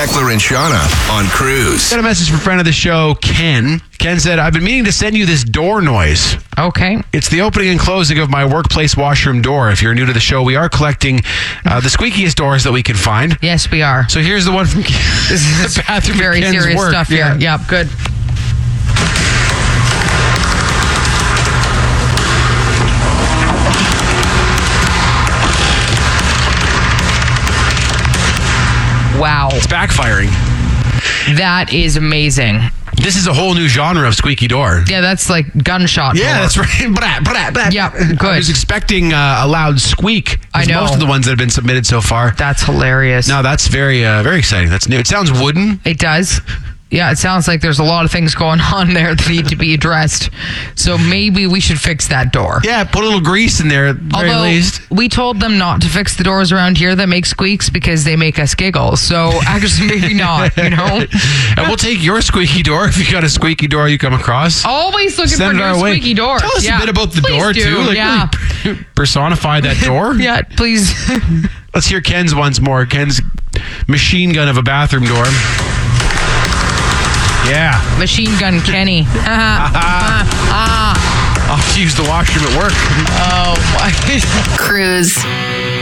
Eckler and Shauna on Cruise. Got a message from a friend of the show, Ken. Ken said, I've been meaning to send you this door noise. Okay. It's the opening and closing of my workplace washroom door. If you're new to the show, we are collecting the squeakiest doors that we can find. Yes, we are. So here's the one from This is the bathroom. very Ken's serious work. stuff here. Yep, good. Wow. It's backfiring. That is amazing. This is a whole new genre of squeaky door. Yeah, that's like gunshot. Yeah, door. that's right. Blah, blah. Yep, good. I was expecting a loud squeak. I know. Most of the ones that have been submitted so far. That's hilarious. No, that's very, very exciting. That's new. It sounds wooden. It does. Yeah, it sounds like there's a lot of things going on there that need to be addressed. So maybe we should fix that door. Yeah, put a little grease in there at the very Although least. we told them not to fix the doors around here that make squeaks because they make us giggle. So actually, maybe not, you know? And we'll take your squeaky door if you got a squeaky door you come across. Always looking Send for it your our way. squeaky door. Tell us a bit about the Please door, do. too. Like, Yeah. really personify that door. Yeah, please. Let's hear Ken's once more. Ken's machine gun of a bathroom door. Yeah. Machine Gun Kenny. I'll have to use the washroom at work. Oh, my. Cruise.